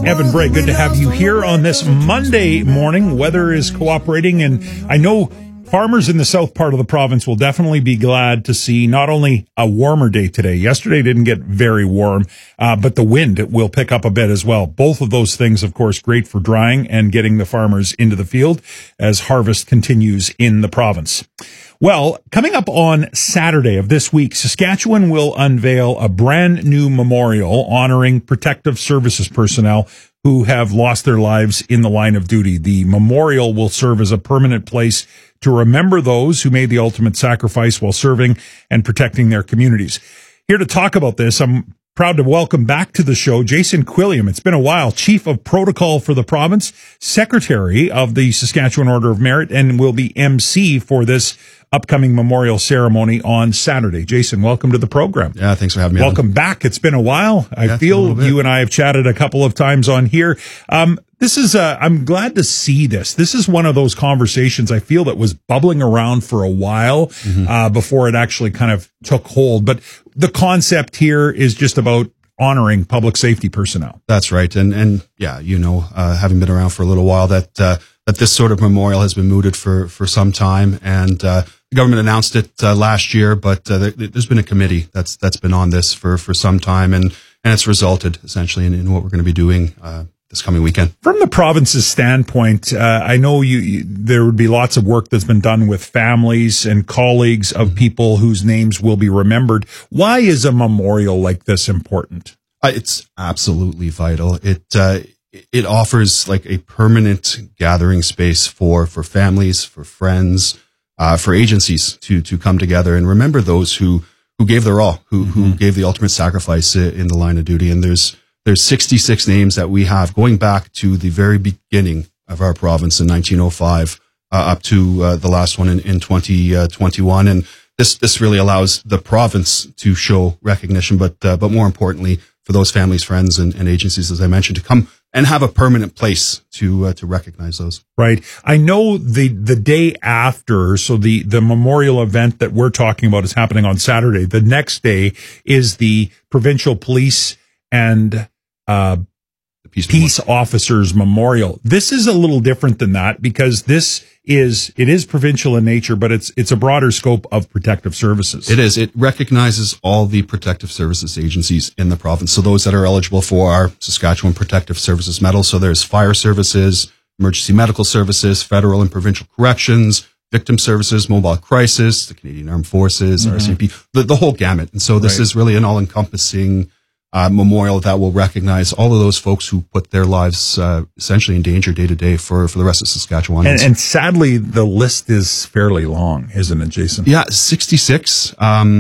Evan Bray, good to have you here on this Monday morning. Weather is cooperating, and I know farmers in the south part of the province will definitely be glad to see not only a warmer day today. Yesterday didn't get very warm, but the wind will pick up a bit as well. Both of those things, of course, great for drying and getting the farmers into the field as harvest continues in the province. Well, coming up on Saturday of this week, Saskatchewan will unveil a brand new memorial honoring protective services personnel who have lost their lives in the line of duty. The memorial will serve as a permanent place to remember those who made the ultimate sacrifice while serving and protecting their communities. Here to talk about this, I'm proud to welcome back to the show Jason Quilliam. It's been a while. Chief of Protocol for the province, Secretary of the Saskatchewan Order of Merit, and will be MC for this upcoming memorial ceremony on Saturday. Jason, welcome to the program. Yeah, thanks for having me. Welcome back. It's been a while. I feel you and I have chatted a couple of times on here. This is, I'm glad to see this. This is one of those conversations I feel that was bubbling around for a while, before it actually kind of took hold. But the concept here is just about honoring public safety personnel. That's right. And yeah, having been around for a little while, that this sort of memorial has been mooted for some time. And, the government announced it last year, but there's been a committee that's been on this for some time, and it's resulted essentially in what we're going to be doing this coming weekend. From the province's standpoint, I know there would be lots of work that's been done with families and colleagues of people whose names will be remembered. Why is a memorial like this important? It's absolutely vital. It offers like a permanent gathering space for families, for friends, for agencies to come together and remember those who gave their all, who gave the ultimate sacrifice in the line of duty. And there's 66 names that we have going back to the very beginning of our province in 1905, up to the last one in 2021. And this really allows the province to show recognition, but more importantly, for those families, friends, and agencies, as I mentioned, to come and have a permanent place to recognize those. Right. I know the day after, so the memorial event that we're talking about is happening on Saturday. The next day is the provincial police and peace officers memorial. This is a little different than that because it is provincial in nature, but it's a broader scope of protective services. It is. It recognizes all the protective services agencies in the province. So those that are eligible for our Saskatchewan Protective Services Medal. So there's fire services, emergency medical services, federal and provincial corrections, victim services, mobile crisis, the Canadian Armed Forces, RCMP, the whole gamut. And so this is really an all-encompassing memorial that will recognize all of those folks who put their lives essentially in danger day to day for the rest of Saskatchewan. And sadly, the list is fairly long, isn't it, Jason? Yeah, 66.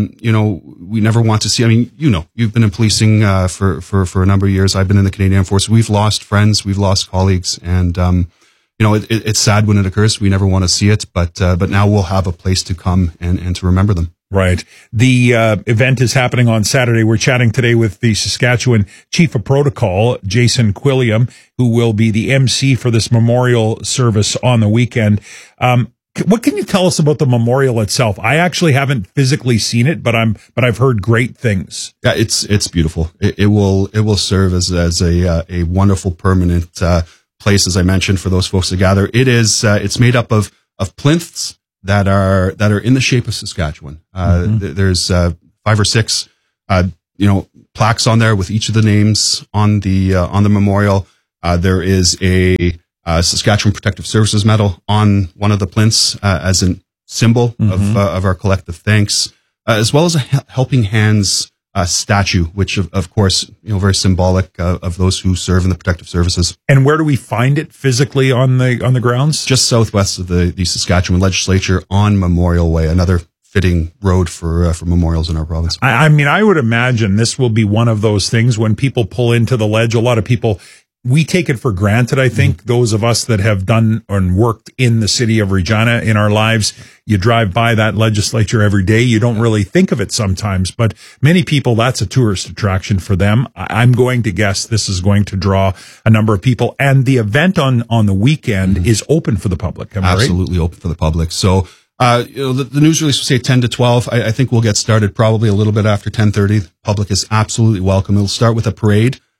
We never want to see. I mean, you've been in policing for a number of years. I've been in the Canadian Armed Forces. We've lost friends, we've lost colleagues, and it's sad when it occurs. We never want to see it, but now we'll have a place to come and to remember them. Right. The event is happening on Saturday. We're chatting today with the Saskatchewan Chief of Protocol, Jason Quilliam, who will be the MC for this memorial service on the weekend. What can you tell us about the memorial itself? I actually haven't physically seen it, but I've heard great things. Yeah, it's beautiful. It will serve as a wonderful permanent place, as I mentioned, for those folks to gather. It's made up of plinths that are in the shape of Saskatchewan. There's 5 or 6 plaques on there with each of the names on the memorial. There is a Saskatchewan Protective Services Medal on one of the plinths as a symbol of our collective thanks, as well as a Helping Hands statue, which of course, very symbolic of those who serve in the protective services. And where do we find it physically on the grounds? Just southwest of the Saskatchewan Legislature on Memorial Way, another fitting road for memorials in our province. I mean, I would imagine this will be one of those things when people pull into the ledge. A lot of people, we take it for granted, I think, those of us that have done and worked in the city of Regina in our lives. You drive by that legislature every day. You don't really think of it sometimes, but many people, that's a tourist attraction for them. I'm going to guess this is going to draw a number of people. And the event on the weekend is open for the public. Am I right? Absolutely open for the public. So, the news release will say 10 to 12. I think we'll get started probably a little bit after 10:30. The public is absolutely welcome. It'll start with a parade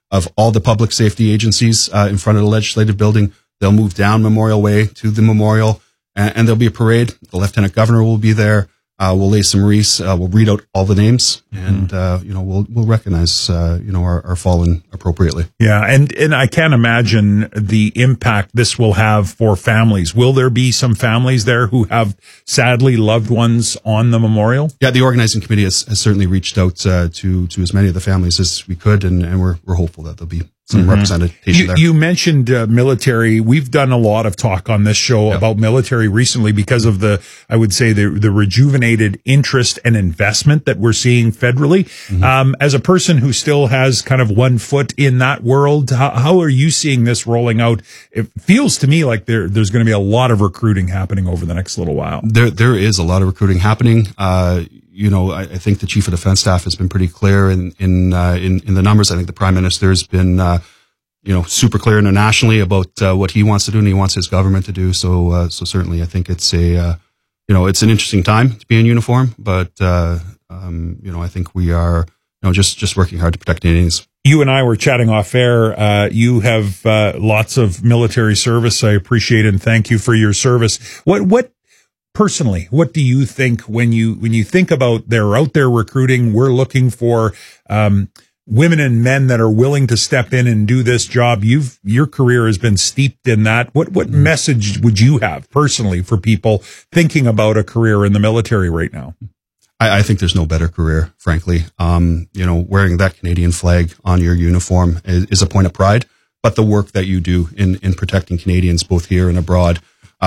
of all the public safety agencies in front of the legislative building. They'll move down Memorial Way to the memorial, and there'll be a parade. The Lieutenant Governor will be there. We'll lay some wreaths. We'll read out all the names, and we'll recognize our fallen appropriately. Yeah, and I can't imagine the impact this will have for families. Will there be some families there who have sadly loved ones on the memorial? Yeah, the organizing committee has certainly reached out to as many of the families as we could, and we're hopeful that there'll be some representation there. You mentioned military. We've done a lot of talk on this show about military recently because of the rejuvenated interest and investment that we're seeing federally. As a person who still has kind of one foot in that world, how are you seeing this rolling out? It feels to me like there's going to be a lot of recruiting happening over the next little while. There is a lot of recruiting happening. I think the Chief of Defense Staff has been pretty clear in the numbers. I think the Prime Minister's been, super clear internationally about what he wants to do and he wants his government to do. So certainly, I think it's it's an interesting time to be in uniform. But I think we are, just working hard to protect Canadians. You and I were chatting off air. You have lots of military service. I appreciate it and thank you for your service. Personally, what do you think when you think about they're out there recruiting, we're looking for women and men that are willing to step in and do this job? Your career has been steeped in that. What message would you have personally for people thinking about a career in the military right now? I think there's no better career, frankly. Wearing that Canadian flag on your uniform is a point of pride, but the work that you do in protecting Canadians both here and abroad,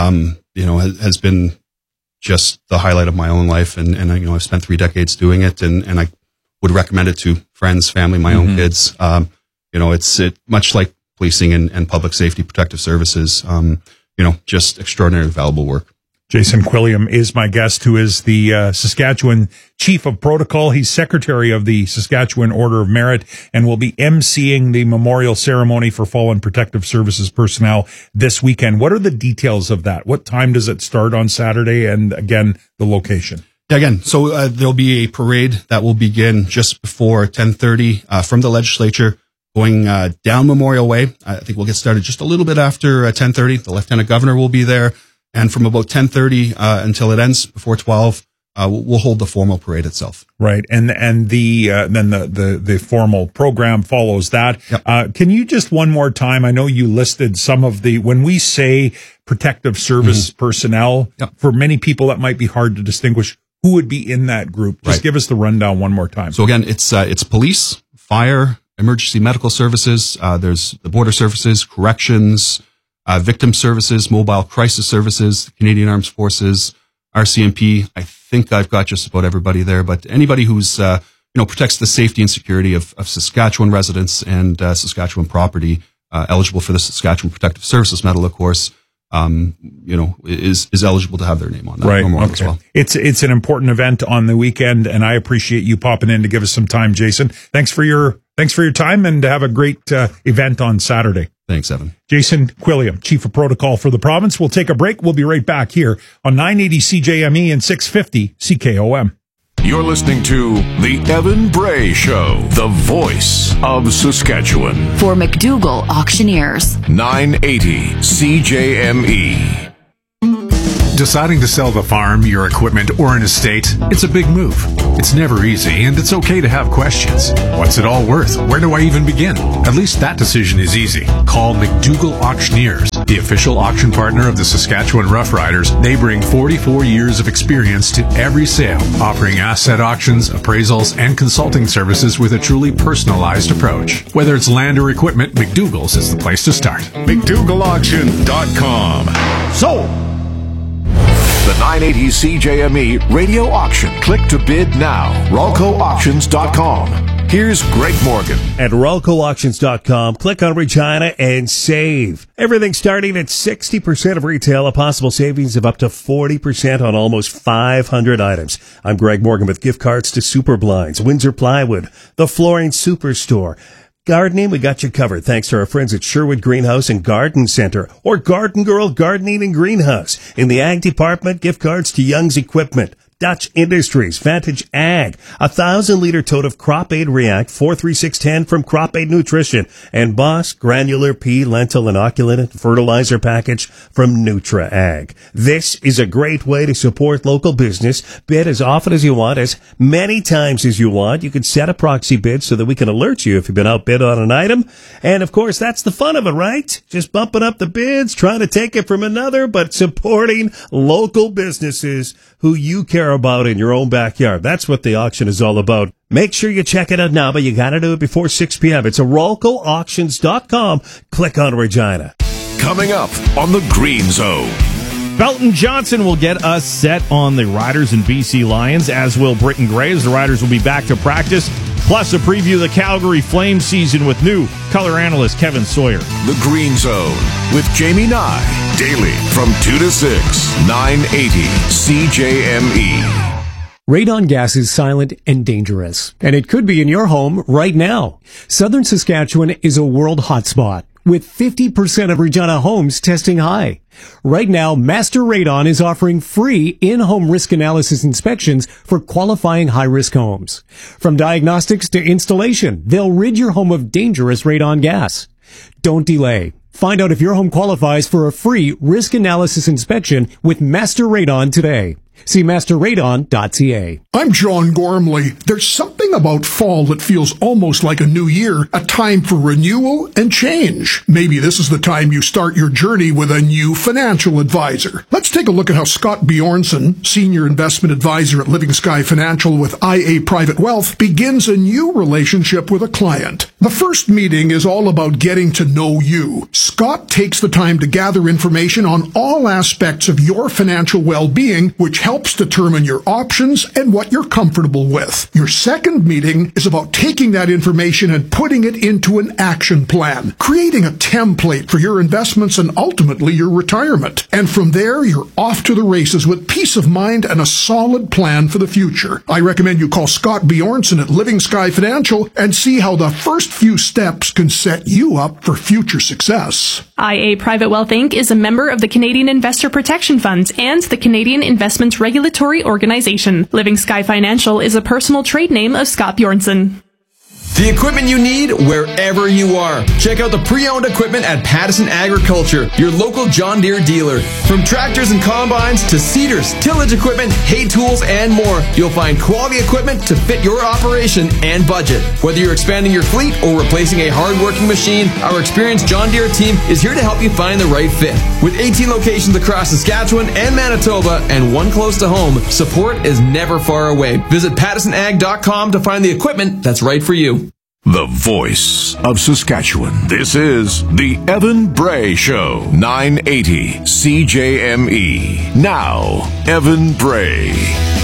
has been just the highlight of my own life. And I've spent 3 decades doing it and I would recommend it to friends, family, my own kids. It's much like policing and public safety protective services, just extraordinarily valuable work. Jason Quilliam is my guest, who is the Saskatchewan Chief of Protocol. He's Secretary of the Saskatchewan Order of Merit and will be emceeing the memorial ceremony for fallen protective services personnel this weekend. What are the details of that? What time does it start on Saturday? And again, the location. Again, so there'll be a parade that will begin just before 10:30 from the legislature, going down Memorial Way. I think we'll get started just a little bit after 10:30. The Lieutenant Governor will be there. And from about 10:30 until it ends before 12, we'll hold the formal parade itself. Right, and then the formal program follows that. Yep. Can you just one more time? I know you listed some of when we say protective service personnel, for many people that might be hard to distinguish. Who would be in that group? Just give us the rundown one more time. So again, it's police, fire, emergency medical services. There's the border services, corrections. Victim services, mobile crisis services, Canadian Armed Forces, RCMP. I think I've got just about everybody there, but anybody who's, protects the safety and security of Saskatchewan residents and Saskatchewan property, eligible for the Saskatchewan Protective Services Medal, of course, is eligible to have their name on that memorial as well. It's an important event on the weekend, and I appreciate you popping in to give us some time, Jason. Thanks for your time, and have a great event on Saturday. Thanks, Evan. Jason Quilliam, Chief of Protocol for the province. We'll take a break. We'll be right back here on 980 CJME and 650 CKOM. You're listening to The Evan Bray Show, the voice of Saskatchewan. For McDougall Auctioneers. 980 CJME. Deciding to sell the farm, your equipment, or an estate, it's a big move. It's never easy, and it's okay to have questions. What's it all worth? Where do I even begin? At least that decision is easy. Call McDougall Auctioneers, the official auction partner of the Saskatchewan Roughriders. They bring 44 years of experience to every sale, offering asset auctions, appraisals, and consulting services with a truly personalized approach. Whether it's land or equipment, McDougall's is the place to start. McDougallAuction.com. So, the 980 CJME radio auction. Click to bid now. RalcoAuctions.com. Here's Greg Morgan. At RalcoAuctions.com, click on Regina and save. Everything starting at 60% of retail, a possible savings of up to 40% on almost 500 items. I'm Greg Morgan with gift cards to Super Blinds, Windsor Plywood, the Flooring Superstore. Gardening, we got you covered thanks to our friends at Sherwood Greenhouse and Garden Center, or Garden Girl Gardening and Greenhouse. In the Ag Department, gift cards to Young's Equipment, Dutch Industries, Vantage Ag, 1,000-liter tote of Crop Aid React 43610 from Crop Aid Nutrition, and Boss Granular Pea, Lentil, Inoculant Fertilizer Package from Nutra Ag. This is a great way to support local business. Bid as often as you want, as many times as you want. You can set a proxy bid so that we can alert you if you've been outbid on an item. And of course, that's the fun of it, right? Just bumping up the bids, trying to take it from another, but supporting local businesses who you care about in your own backyard. That's what the auction is all about. Make sure you check it out now, but you got to do it before 6 p.m. It's at RolcoAuctions.com. Click on Regina. Coming up on the Green Zone. Belton Johnson will get us set on the Riders and BC Lions, as will Britton Gray, as the Riders will be back to practice. Plus, a preview of the Calgary Flames season with new color analyst Kevin Sawyer. The Green Zone with Jamie Nye. Daily from 2 to 6, 980 CJME. Radon gas is silent and dangerous, and it could be in your home right now. Southern Saskatchewan is a world hotspot, with 50% of Regina homes testing high. Right now, Master Radon is offering free in-home risk analysis inspections for qualifying high-risk homes. From diagnostics to installation, they'll rid your home of dangerous radon gas. Don't delay. Find out if your home qualifies for a free risk analysis inspection with Master Radon today. See masterradon.ca. I'm John Gormley. There's something about fall that feels almost like a new year, a time for renewal and change. Maybe this is the time you start your journey with a new financial advisor. Let's take a look at how Scott Bjornson, Senior Investment Advisor at Living Sky Financial with IA Private Wealth, begins a new relationship with a client. The first meeting is all about getting to know you. Scott takes the time to gather information on all aspects of your financial well-being, which helps determine your options and what you're comfortable with. Your second meeting is about taking that information and putting it into an action plan, creating a template for your investments and ultimately your retirement. And from there, you're off to the races with peace of mind and a solid plan for the future. I recommend you call Scott Bjornson at Living Sky Financial and see how the first few steps can set you up for future success. IA Private Wealth Inc. is a member of the Canadian Investor Protection Funds and the Canadian Investments Regulatory Organization. Living Sky Financial is a personal trade name of Scott Bjornson. The equipment you need wherever you are. Check out the pre-owned equipment at Pattison Agriculture, your local John Deere dealer. From tractors and combines to seeders, tillage equipment, hay tools, and more, you'll find quality equipment to fit your operation and budget. Whether you're expanding your fleet or replacing a hard-working machine, our experienced John Deere team is here to help you find the right fit. With 18 locations across Saskatchewan and Manitoba and one close to home, support is never far away. Visit PattisonAg.com to find the equipment that's right for you. The voice of Saskatchewan. This is the Evan Bray Show, 980 CJME. Now, Evan Bray.